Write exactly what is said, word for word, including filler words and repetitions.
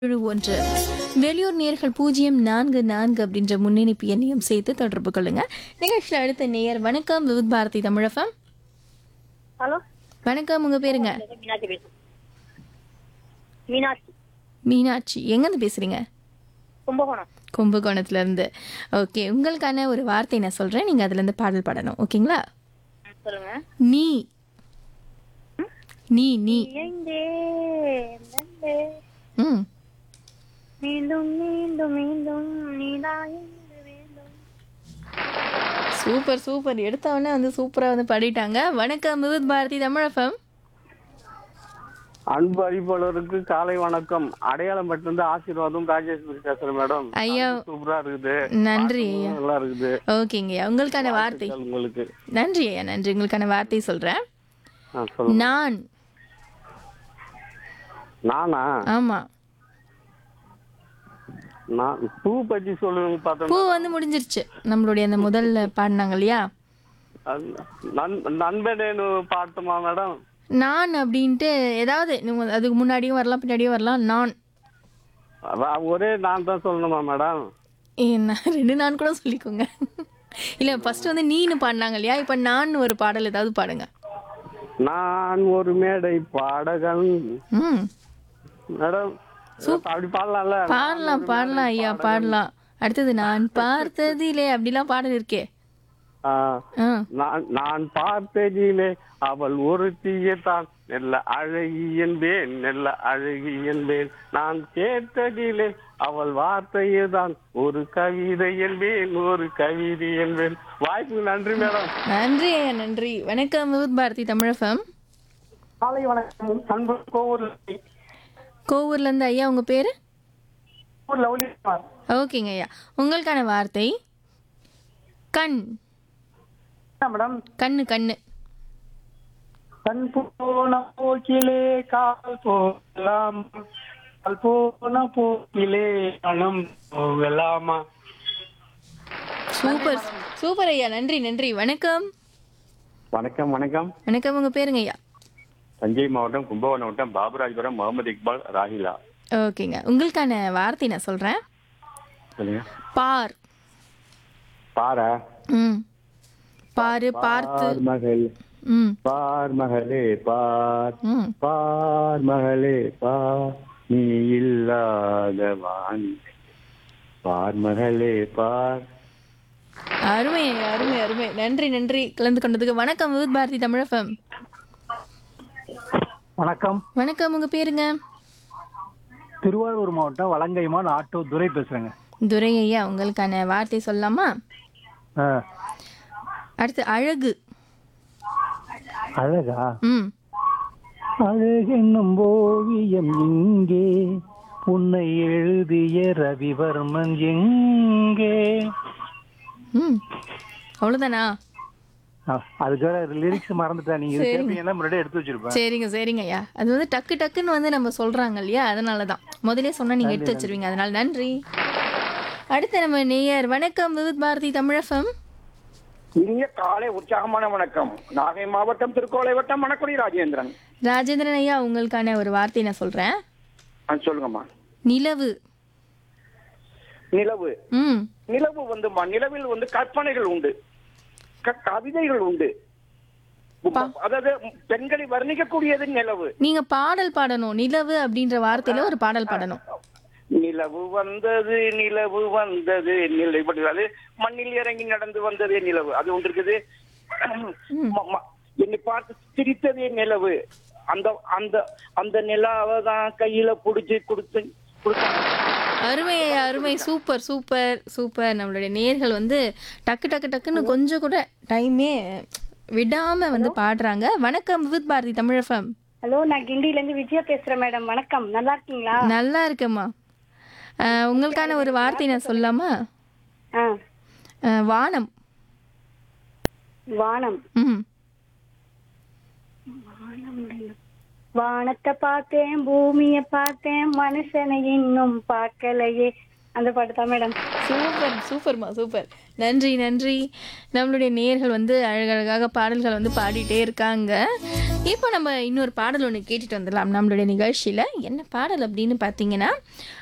ஏழு ஒன்று வெளியூர் நேயர்கள் பூஜ்ஜியம் நான்கு நான்கு அப்படின்ற முன்னணிப்பு எண்ணையும் சேர்த்து தொடர்பு கொள்ளுங்க. நிகழ்ச்சியில் அடுத்த நேயர் வணக்கம் விவித் பாரதி தமிழகம். ஹலோ வணக்கம், உங்க பேருங்க? மீனாட்சி பேசுறேன். மீனாட்சி மீனாட்சி, எங்கேருந்து பேசுறீங்க? கும்பகோணம். கும்பகோணத்துல இருந்து. ஓகே, உங்களுக்கான ஒரு வார்த்தை நான் சொல்றேன், நீங்க அதுல இருந்து பாடல் பாடணும். ஓகேங்களா? ம், சொல்லுங்க. நீ நீ நீ எங்கே நந்தே, ம் மீண்டும் மீண்டும் மீண்டும் நீதான் என்று வேண்டும். சூப்பர் சூப்பர், எடுத்தவொடனே வந்து சூப்பரா வந்து பாடிட்டாங்க. வணக்கம் விவித் பாரதி தமிழகம். அன்பு அறிவாளருக்கு காலை வணக்கம். அடையாளம் மட்டும் ஆசீர்வாதம் ராஜேஷ் பேசுறேன் மேடம். ஐயா, சூப்பரா இருக்குது. நன்றி ஐயா. நல்லா இருக்குது. ஓகேங்க ஐயா, உங்களுக்கான வார்த்தை. உங்களுக்கு நன்றி ஐயா, நன்றி. உங்களுக்கான வார்த்தை சொல்றேன். ஆ, சொல்லுங்க. நான். நானா? ஆமா, நான் பூ பத்தி சொல்லுங்க பூ பார்த்தேன். வந்து முடிஞ்சிருச்சு. நம்மளுடைய அந்த முதல்ல பாடினாங்க இல்லையா, நண்பனேன்னு பாட்டுமா மேடம்? நான் அப்படின்ட்டு ஏதாவது நீங்க அதுக்கு முன்னாடியும் வரலாம் பின்னாடியும் வரலாம். நான் அவ- ஒரே நான் தான் சொல்லணுமா மேடம்? என்ன ரெண்டு நான் கூட சொல்லிக்கோங்க. இல்ல ஃபர்ஸ்ட் வந்து நீன்னு பாடினாங்க இல்லையா, இப்ப நான் ஒரு பாடல் ஏதாவது பாடுங்க. நான் ஒரு மேடை பாடகன் ம் மேடம். அப்படி பாடலாம்ல? பாடலாம் பாடலாம் ஐயா, பாடலாம். அடுத்தது நான் பார்த்ததிலே அப்படிலாம் பாடல் இருக்கே. ஆ. ஆ நான் நான் பார்த்ததிலே அவள் ஒருத்தியே தான் நெல்ல அழகி என்பேன், நெல்ல அழகி என்பேன். நான் கேட்டதிலே அவள் வார்த்தையே தான் ஒரு கவிதை என்பேன், ஒரு கவிதை என்பேன். வாய்ப்புக்கு நன்றி மேடம். நன்றி ஐயா, நன்றி. வணக்கம் விவித் பாரதி தமிழகம். காலை வணக்கம். அன்பு கோவூர் கோவூர்ல இருந்து. ஐயா, உங்க பேரு? லவ்லி குமார். ஓகேங்க ஐயா, உங்களுக்கான வார்த்தை கண். மேடம், கண்ணு கண்ணு கண் போன போக்கிலே கால் போகலாம், கால் போன போக்கிலே மனம் போகலாமா? சூப்பர் சூப்பர் ஐயா, நன்றி நன்றி. வணக்கம். வணக்கம் வணக்கம். வணக்கம், உங்க பேருங்க ஐயா? தஞ்சை மாவட்டம் கும்பகோணம் மாவட்டம் பாபுராஜபுரம் முகமது இக்பால் ராஹிலா. ஓகேங்க, உங்களுக்கான வார்த்தை நான் சொல்றேன். சொல்லுங்க. பார். பாரா? ம் பாரு, பார்த்து. பார் மகள், ம் பார் மகளே பார், ம் பார் மகளே பார், நீ இல்லாத வான், பார் மகளே பார். அருமை ஐயா, அருமை அருமை. நன்றி நன்றி கலந்து கொண்டதுக்கு. வணக்கம் விவித் பாரதி தமிழகம். வணக்கம். வணக்கம், உங்க பேருங்க? திருவாரூர் மாவட்டம் வலங்கைமான் ஆட்டோ துரை பேசுறேங்க. துரை ஐயா, உங்களுக்கான வார்த்தை சொல்லலாமா? ஆ, அடுத்து அழகு. அழகா? ம் அழகென்னும் ஓவியம் எங்கே, உன்னை எழுதிய ரவிவர்மன் எங்கே? ம் அவ்வளோதானா? ஆ, அதுக்கு லிரிக்ஸ் மறந்துட்டேன். நீங்க இது சரிங்க. கேட்பீங்கன்னா முன்னாடியே எடுத்து வச்சிருப்பேன். சரிங்க சரிங்க ஐயா, அது வந்து டக்கு டக்குன்னு வந்து நம்ம சொல்றாங்க இல்லையா, அதனால தான் முதலே சொன்னா நீங்க எடுத்து வச்சிருவீங்க, அதனால நன்றி. அடுத்த நம்ம நேயர். வணக்கம் விவித் பாரதி தமிழகம். இனிய காலை உற்சாகமான வணக்கம். நாகை மாவட்டம் திருக்கோளை வட்டம் மணக்குடி ராஜேந்திரன். ராஜேந்திரன் ஐயா, உங்களுக்கான ஒரு வார்த்தை நான் சொல்றேன். ஆ, சொல்லுங்கம்மா. நிலவு. நிலவு. ம் நிலவு வந்துமா, நிலவில் வந்து கற்பனைகள் உண்டு, க- கவிதைகள் உண்டு. அதாவது பெண்களை வர்ணிக்கக்கூடியது நிலவு. நீங்க பாடல் பாடணும். நிலவு அப்படின்ற வார்த்தையில ஒரு பாடல் பாடணும். நிலவு வந்தது, நிலவு வந்தது, நிலை அது மண்ணில் இறங்கி நடந்து வந்ததே நிலவு. அது ஒன்று இருக்குது. ம- ம- என்னை பார்த்து சிரித்ததே நிலவு. அந்த அந்த அந்த நிலாவை தான் கையில புடிச்சு கொடுத்து கொடுத்தாங்க. அருமை ஐயா, அருமை. Super super super. நம்மளுடைய நேயர்கள் வந்து டக்கு டக்கு டக்குன்னு கொஞ்சம் கூட டைமே விடாம வந்து பாடுறாங்க. வணக்கம் விவித் பாரதி தமிழகம். ஹலோ, நான் கிண்டில இருந்து விஜயா பேசுறேன் மேடம். வணக்கம், நல்லா இருக்கீங்களா? நல்லா இருக்கேம்மா. அஹ், உங்களுக்கான ஒரு வார்த்தை நான் சொல்லலாமா? ஆ, அஹ், வானம். வானம். ம் வானத்தை பார்த்தேன், பூமிய பார்த்தேன், மனுஷனை இன்னும் பார்க்கலையே. அந்த பாட்டு தான் மேடம். சூப்பர் சூப்பர்மா சூப்பர். நன்றி நன்றி. நம்மளுடைய நேயர்கள் வந்து அழகழகாக பாடல்கள் வந்து பாடிட்டே இருக்காங்க. இப்போ நம்ம இன்னொரு பாடல் ஒன்று கேட்டுட்டு வந்துடலாம் நம்மளுடைய நிகழ்ச்சியில். என்ன பாடல் அப்படின்னு பார்த்தீங்கன்னா,